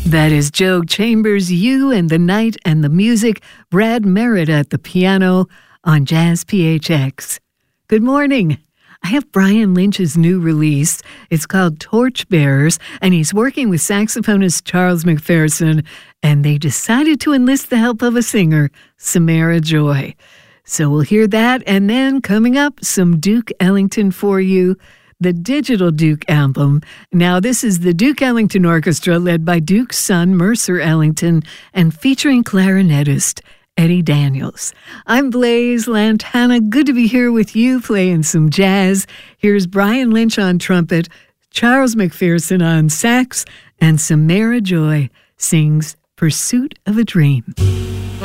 That is Joe Chambers, You and the Night and the Music, Brad Merritt at the piano on Jazz PHX. Good morning. I have Brian Lynch's new release. It's called Torchbearers, and he's working with saxophonist Charles McPherson, and they decided to enlist the help of a singer, Samara Joy. So we'll hear that, and then coming up, some Duke Ellington for you. The Digital Duke album. Now, this is the Duke Ellington Orchestra led by Duke's son, Mercer Ellington, and featuring clarinetist Eddie Daniels. I'm Blaise Lantana. Good to be here with you playing some jazz. Here's Brian Lynch on trumpet, Charles McPherson on sax, and Samara Joy sings Pursuit of a Dream.